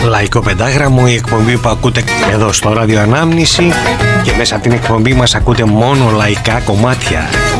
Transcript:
Λαϊκό Πεντάγραμμο, η εκπομπή που ακούτε εδώ στο Ράδιο Ανάμνηση, και μέσα από την εκπομπή μας ακούτε μόνο λαϊκά κομμάτια.